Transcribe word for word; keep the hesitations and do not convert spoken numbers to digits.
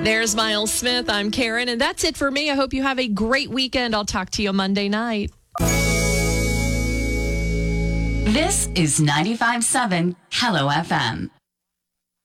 There's Miles Smith. I'm Karen, and that's it for me. I hope you have a great weekend. I'll talk to you Monday night. This is ninety-five point seven Hello F M.